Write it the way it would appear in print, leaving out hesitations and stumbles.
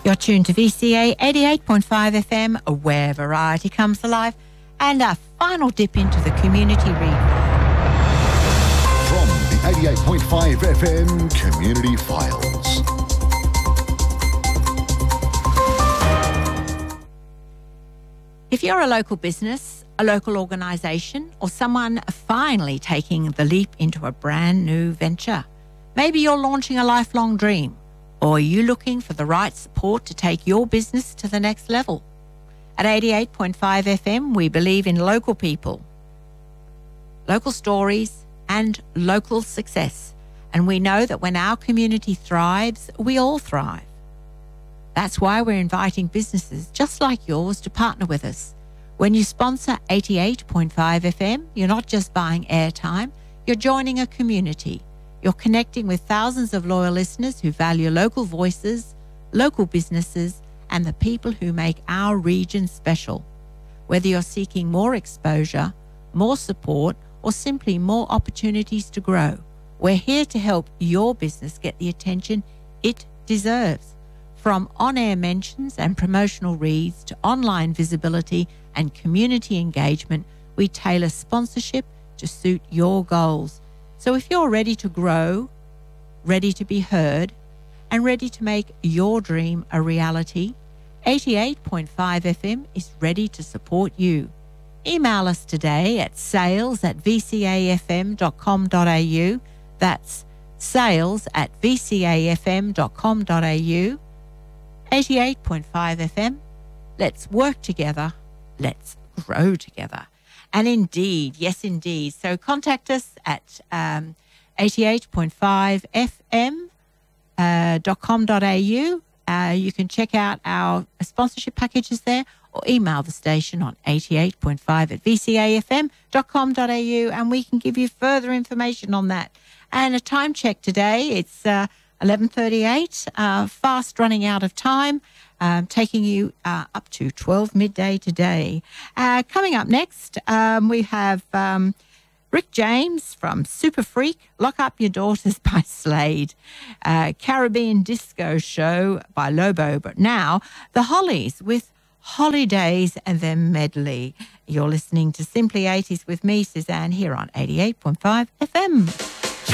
You're tuned to VCA 88.5 FM, where variety comes alive, and a final dip into the community read. From the 88.5 FM Community Files. If you're a local business, a local organisation, or someone finally taking the leap into a brand new venture, maybe you're launching a lifelong dream, or are you looking for the right support to take your business to the next level? At 88.5 FM, we believe in local people, local stories, and local success. And we know that when our community thrives, we all thrive. That's why we're inviting businesses just like yours to partner with us. When you sponsor 88.5 FM, you're not just buying airtime, you're joining a community. You're connecting with thousands of loyal listeners who value local voices, local businesses, and the people who make our region special. Whether you're seeking more exposure, more support, or simply more opportunities to grow, we're here to help your business get the attention it deserves. From on-air mentions and promotional reads to online visibility and community engagement, we tailor sponsorship to suit your goals. So if you're ready to grow, ready to be heard, and ready to make your dream a reality, 88.5 FM is ready to support you. Email us today at sales@vcafm.com.au. That's sales@vcafm.com.au. 88.5 FM. Let's work together. Let's grow together. And indeed, yes, indeed. So contact us at 88.5fm.com.au. You can check out our sponsorship packages there, or email the station on 88.5@vcafm.com.au, and we can give you further information on that. And a time check today, it's 11:38, fast running out of time, taking you up to 12 midday today. Coming up next, we have Rick James from Super Freak, Lock Up Your Daughters by Slade, Caribbean Disco Show by Lobo, but now the Hollies with Holidays and their medley. You're listening to Simply 80s with me, Suzanne, here on 88.5 FM.